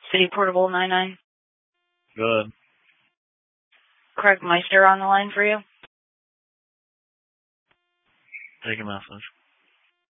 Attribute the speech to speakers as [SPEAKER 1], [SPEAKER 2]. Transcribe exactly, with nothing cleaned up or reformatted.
[SPEAKER 1] City Portable nine nine.
[SPEAKER 2] Good.
[SPEAKER 1] Craig Meister on the line for you.
[SPEAKER 2] Take a message.